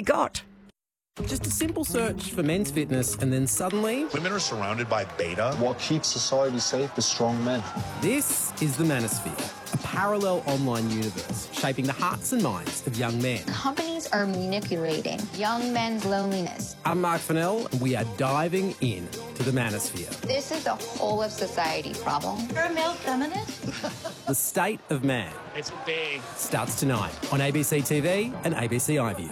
got? Just a simple search for men's fitness and then suddenly... women are surrounded by beta. What keeps society safe is strong men. This is the Manosphere, a parallel online universe shaping the hearts and minds of young men. Companies are manipulating young men's loneliness. I'm Mark Fennell, and we are diving in to the Manosphere. This is a whole of society problem. You're a male feminist? The State of Man. It's big. Starts tonight on ABC TV and ABC iView.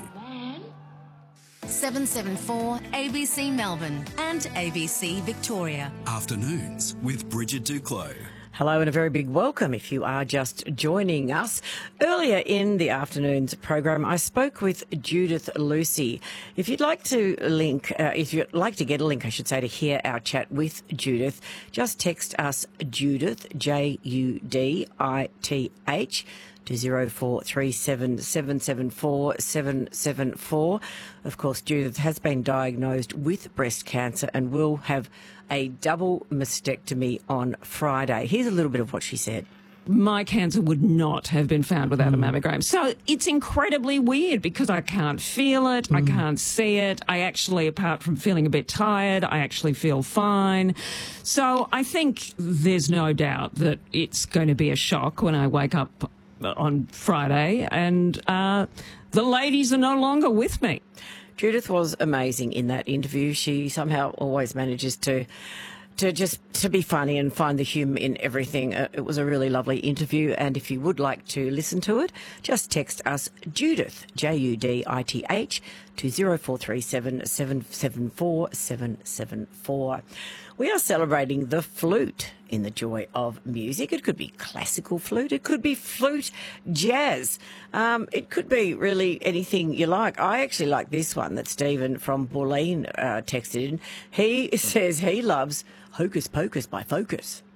774 ABC Melbourne and ABC Victoria. Afternoons with Bridget Duclos. Hello and a very big welcome if you are just joining us. Earlier in the afternoon's program, I spoke with Judith Lucy. If you'd like to get a link, I should say, to hear our chat with Judith, just text us Judith, Judith, to 0437 774 774. Of course, Judith has been diagnosed with breast cancer and will have a double mastectomy on Friday. Here's a little bit of what she said. My cancer would not have been found without a mammogram. So it's incredibly weird because I can't feel it, I can't see it. I actually, apart from feeling a bit tired, I actually feel fine. So I think there's no doubt that it's going to be a shock when I wake up on Friday and the ladies are no longer with me. Judith was amazing in that interview. She somehow always manages to be funny and find the humour in everything. It was a really lovely interview, and if you would like to listen to it, just text us Judith, Judith, to 0437 774 774. We are celebrating the flute in the joy of music. It could be classical flute. It could be flute jazz. It could be really anything you like. I actually like this one that Stephen from Pauline texted in. He says he loves Hocus Pocus by Focus.